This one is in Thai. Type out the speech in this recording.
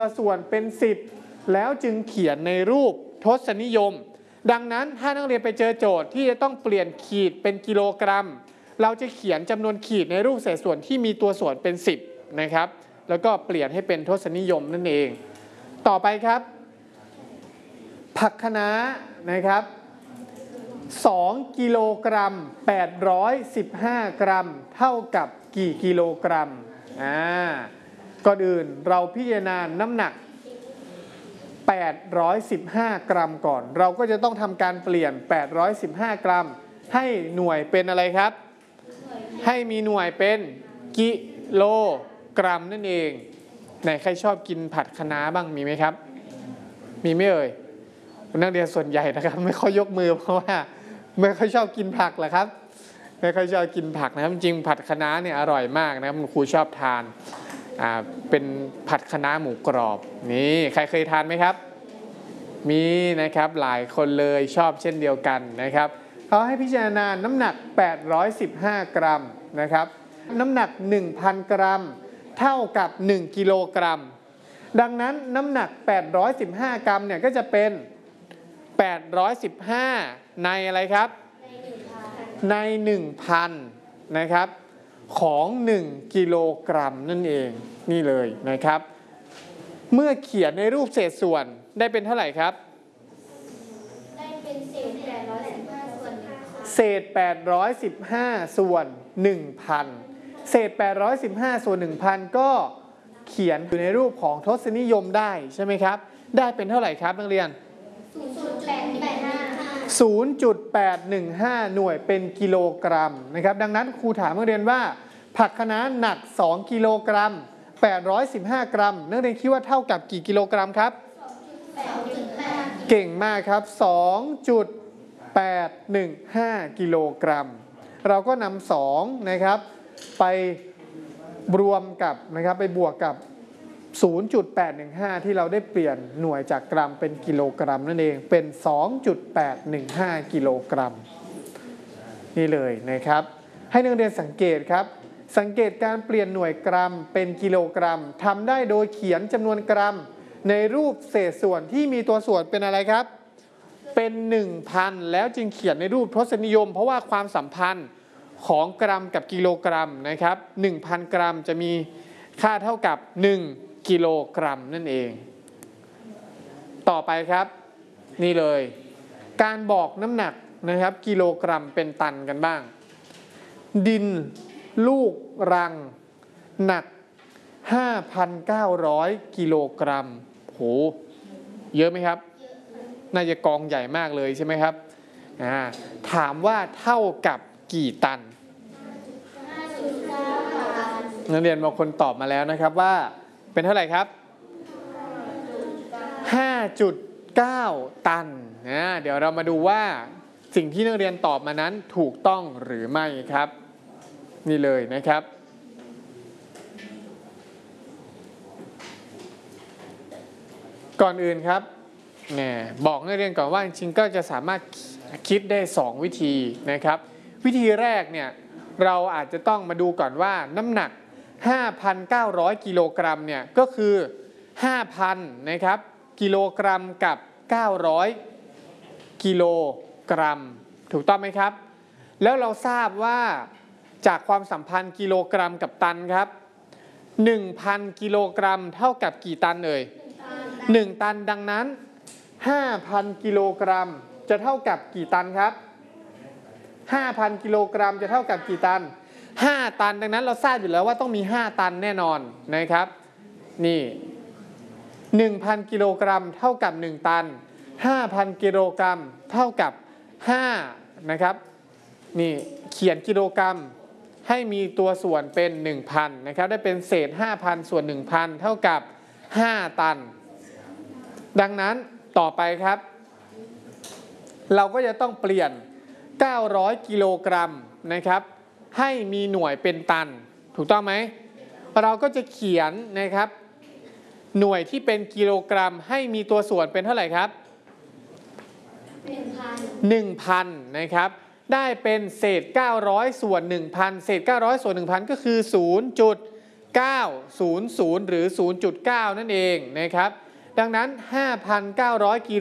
ส่วนเป็น10แล้วจึงเขียนในรูปทศนิยมดังนั้นถ้านักเรียนไปเจอโจทย์ที่จะต้องเปลี่ยนขีดเป็นกิโลกรัมเราจะเขียนจำนวนขีดในรูปเศษส่วนที่มีตัวส่วนเป็น10นะครับแล้วก็เปลี่ยนให้เป็นทศนิยมนั่นเองต่อไปครับผักคะน้านะครับ2กิโลกรัม815กรัมเท่ากับกี่กิโลกรัมก่อนอื่นเราพิจารณาน้ำหนัก815กรัมก่อนเราก็จะต้องทำการเปลี่ยน815กรัมให้หน่วยเป็นอะไรครับให้มีหน่วยเป็นกิโลกรัมนั่นเองไหนใครชอบกินผัดคะน้าบ้างมีไหมครับมีไหมเอ่ยนักเรียนส่วนใหญ่นะครับไม่ค่อยยกมือเพราะว่าไม่ค่อยชอบกินผักหรอกครับไม่ค่อยชอบกินผักนะครับจริงผัดคะน้าเนี่ยอร่อยมากนะครับครูชอบทานเป็นผัดคะน้าหมูกรอบนี่ใครเคยทานไหมครับมีนะครับหลายคนเลยชอบเช่นเดียวกันนะครับเขาให้พิจารณาน้ำหนัก815กรัมนะครับน้ำหนัก 1,000 กรัมเท่ากับ1กิโลกรัมดังนั้นน้ำหนัก815กรัมเนี่ยก็จะเป็น815ในอะไรครับใน 1,000 นะครับของ1กิโลกรัมนั่นเองนี่เลยนะครับเมื่อเขียนในรูปเศษส่วนได้เป็นเท่าไหร่ครับได้เป็นเศษ815ส่วน 1,000 เศษ815ส่วน 1,000 เศษ815ส่วน 1,000 ก็เขียนอยู่ในรูปของทศนิยมได้ใช่ไหมครับได้เป็นเท่าไหร่ครับนักเรียน 0.815 หน่วยเป็นกิโลกรัมนะครับดังนั้นครูถามนักเรียนว่าผักคะน้าหนัก2กิโลกรัม815กรัมนักเรียนคิดว่าเท่ากับกี่กิโลกรัมครับเก่งมากครับ 2.815 กิโลกรัมเราก็นำ2นะครับไปรวมกับนะครับไปบวกกับ 0.815 ที่เราได้เปลี่ยนหน่วยจากกรัมเป็นกิโลกรัมนั่นเองเป็น 2.815 กิโลกรัมนี่เลยนะครับให้นักเรียนสังเกตครับสังเกตการเปลี่ยนหน่วยกรัมเป็นกิโลกรัมทำได้โดยเขียนจำนวนกรัมในรูปเศษส่วนที่มีตัวส่วนเป็นอะไรครับเป็น 1,000 แล้วจึงเขียนในรูปทศนิยมเพราะว่าความสัมพันธ์ของกรัมกับกิโลกรัมนะครับ 1,000 กรัมจะมีค่าเท่ากับ1กิโลกรัมนั่นเองต่อไปครับนี่เลยการบอกน้ำหนักนะครับกิโลกรัมเป็นตันกันบ้างดินลูกรังหนัก 5,900 กิโลกรัมโหเยอะไหมครับน่าจะกองใหญ่มากเลยใช่ไหมครับถามว่าเท่ากับกี่ตันนักเรียนบางคนตอบมาแล้วนะครับว่าเป็นเท่าไหร่ครับ 5.9 ตันเดี๋ยวเรามาดูว่าสิ่งที่นักเรียนตอบมานั้นถูกต้องหรือไม่ครับนี่เลยนะครับก่อนอื่นครับบอกนักเรียนก่อนว่าจริงๆก็จะสามารถคิดได้2วิธีนะครับวิธีแรกเนี่ยเราอาจจะต้องมาดูก่อนว่าน้ำหนัก 5,900 กิโลกรัมเนี่ยก็คือ 5,000 นะครับกิโลกรัมกับ 900 กิโลกรัมถูกต้องไหมครับแล้วเราทราบว่าจากความสัมพันธ์กิโลกรัมกับตันครับ 1,000 กิโลกรัมเท่ากับกี่ตันเอ่ย1 ตันดังนั้น 5,000 กิโลกรัมจะเท่ากับกี่ตันครับ 5,000 กิโลกรัมจะเท่ากับกี่ตัน5 ตันดังนั้นเราทราบอยู่แล้วว่าต้องมี5ตันแน่นอนนะครับนี่ 1,000 กิโลกรัมเท่ากับ1ตัน 5,000 กิโลกรัมเท่ากับ5นะครับนี่เขียนกิโลกรัมให้มีตัวส่วนเป็น 1,000 นะครับได้เป็นเศษ 5,000 ส่วน 1,000 เท่ากับ5ตันดังนั้นต่อไปครับเราก็จะต้องเปลี่ยน900 กิโลกรัมนะครับให้มีหน่วยเป็นตันถูกต้องไหมเราก็จะเขียนนะครับหน่วยที่เป็นกิโลกรัมให้มีตัวส่วนเป็นเท่าไหร่ครับ 1,000 นะครับได้เป็นเศษ900ส่วน 1,000 เศษ900ส่วน 1,000 ก็คือ 900 หรือ 0.9 นั่นเองนะครับ ดังนั้น 5,900 กิโล